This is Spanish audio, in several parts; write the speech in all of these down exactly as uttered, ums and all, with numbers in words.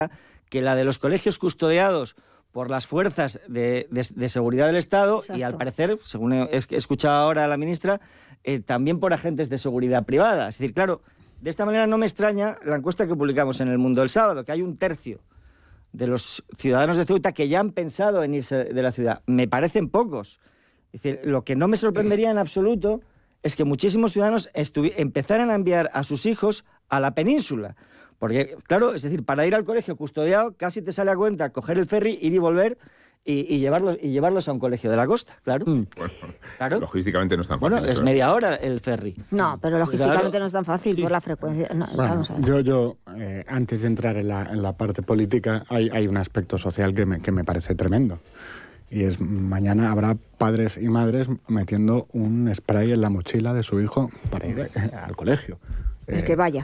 que la de los colegios custodiados por las fuerzas de, de, de seguridad del Estado. Exacto. Y al parecer, según he, he escuchado ahora a la ministra, eh, también por agentes de seguridad privada. Es decir, claro, de esta manera no me extraña la encuesta que publicamos en El Mundo el sábado, que hay un tercio de los ciudadanos de Ceuta que ya han pensado en irse de la ciudad. Me parecen pocos. Es decir, lo que no me sorprendería en absoluto es que muchísimos ciudadanos empezaran a enviar a sus hijos a la península. Porque, claro, es decir, para ir al colegio custodiado casi te sale a cuenta coger el ferry, ir y volver y, y, llevarlos, y llevarlos a un colegio de la costa, claro. Mm. Bueno, claro. Logísticamente no es tan fácil. Bueno, es pero... media hora el ferry. No, pero logísticamente claro. no es tan fácil sí. por la frecuencia. No, bueno, vamos a ver. Yo, yo eh, antes de entrar en la, en la parte política, hay, hay un aspecto social que me, que me parece tremendo. Y es, mañana habrá padres y madres metiendo un spray en la mochila de su hijo para ir eh, al colegio. El eh, que vaya.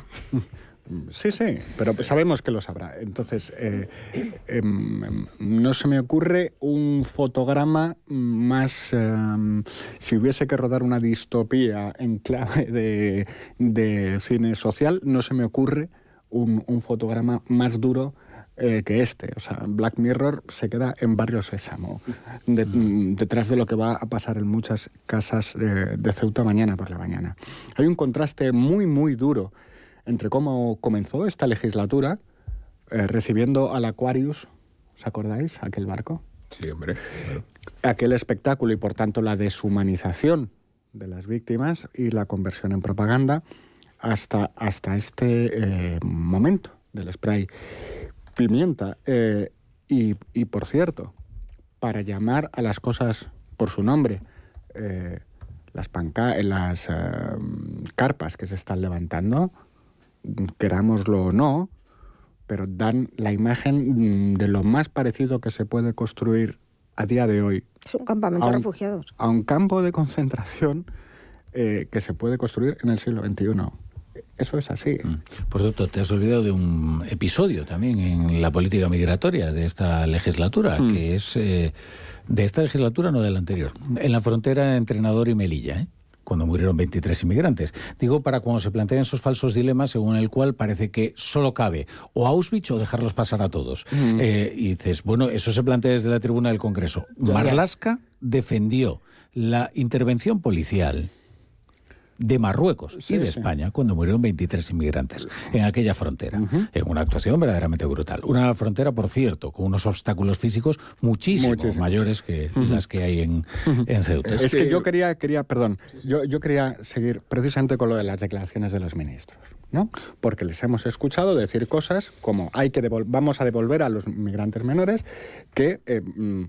Sí, sí, pero sabemos que lo sabrá. Entonces, eh, eh, no se me ocurre un fotograma más... Eh, si hubiese que rodar una distopía en clave de, de cine social, no se me ocurre un, un fotograma más duro eh, que este. O sea, Black Mirror se queda en Barrio Sésamo, de, detrás de lo que va a pasar en muchas casas de, de Ceuta mañana por la mañana. Hay un contraste muy, muy duro entre cómo comenzó esta legislatura, eh, recibiendo al Aquarius, ¿os acordáis? Aquel barco. Sí, hombre. Claro. Aquel espectáculo y, por tanto, la deshumanización de las víctimas y la conversión en propaganda hasta, hasta este eh, momento del spray pimienta. Eh, y, y, por cierto, para llamar a las cosas por su nombre, eh, las, panca las eh, carpas que se están levantando, querámoslo o no, pero dan la imagen de lo más parecido que se puede construir a día de hoy. Es un campamento de refugiados. A un campo de concentración eh, que se puede construir en el siglo veintiuno. Eso es así. Por cierto, te has olvidado de un episodio también en la política migratoria de esta legislatura, mm. que es eh, de esta legislatura, no de la anterior. En la frontera entre Nador y Melilla, ¿eh? cuando murieron veintitrés inmigrantes. Digo, para cuando se plantean esos falsos dilemas según el cual parece que solo cabe o Auschwitz o dejarlos pasar a todos. Mm. Eh, y dices, bueno, eso se plantea desde la tribuna del Congreso. Ya, Marlaska ya. defendió la intervención policial de Marruecos sí, y de sí. España cuando murieron veintitrés inmigrantes en aquella frontera, uh-huh. en una actuación verdaderamente brutal. Una frontera, por cierto, con unos obstáculos físicos muchísimo, muchísimo. mayores que uh-huh. las que hay en, uh-huh. en Ceuta. Es que yo quería, quería perdón, yo, yo quería seguir precisamente con lo de las declaraciones de los ministros, ¿no? Porque les hemos escuchado decir cosas como hay que devol- vamos a devolver a los migrantes menores que eh,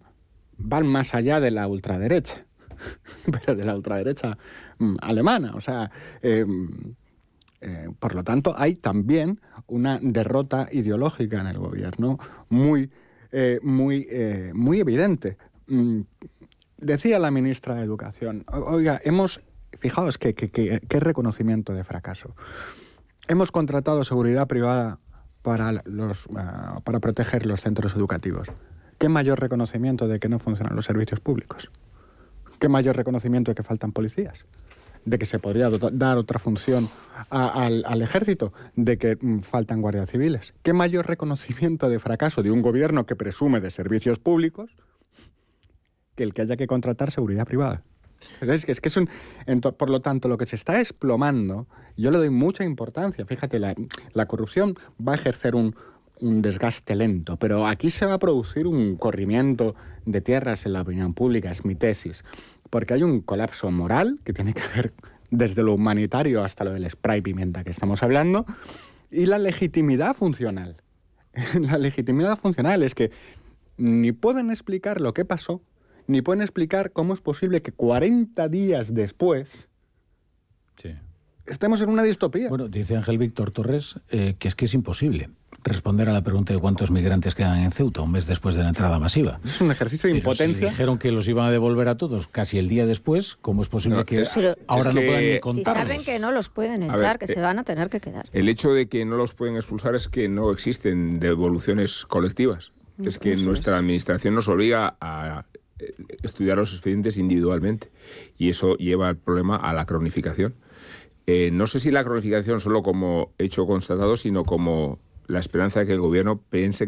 van más allá de la ultraderecha. Pero de la ultraderecha mm, alemana. O sea, eh, eh, por lo tanto, hay también una derrota ideológica en el gobierno muy, eh, muy, eh, muy evidente. Mm, decía la ministra de Educación, oiga, hemos, fijaos qué que, que, que reconocimiento de fracaso. Hemos contratado seguridad privada para, los, uh, para proteger los centros educativos. ¿Qué mayor reconocimiento de que no funcionan los servicios públicos? ¿Qué mayor reconocimiento de que faltan policías? ¿De que se podría dar otra función a, al, al ejército? ¿De que mm, faltan guardias civiles? ¿Qué mayor reconocimiento de fracaso de un gobierno que presume de servicios públicos que el que haya que contratar seguridad privada? Es que es, que es un, ento, por lo tanto, lo que se está desplomando, yo le doy mucha importancia. Fíjate, la, la corrupción va a ejercer un... un desgaste lento, pero aquí se va a producir un corrimiento de tierras en la opinión pública, es mi tesis, porque hay un colapso moral que tiene que ver desde lo humanitario hasta lo del spray pimienta que estamos hablando, y la legitimidad funcional. La legitimidad funcional es que ni pueden explicar lo que pasó, ni pueden explicar cómo es posible que cuarenta días después sí. estemos en una distopía. Bueno, dice Ángel Víctor Torres eh, que es que es imposible responder a la pregunta de cuántos migrantes quedan en Ceuta un mes después de la entrada masiva. Es un ejercicio de Pero impotencia. Si dijeron que los iban a devolver a todos casi el día después, ¿cómo es posible no, que es, ahora es que no puedan ni contarlos? Si saben que no los pueden echar, ver, que eh, se van a tener que quedar. El hecho de que no los pueden expulsar es que no existen devoluciones colectivas. No, es que eso nuestra es. administración nos obliga a estudiar los expedientes individualmente y eso lleva el problema a la cronificación. Eh, no sé si la cronificación solo como hecho constatado, sino como la esperanza de que el gobierno piense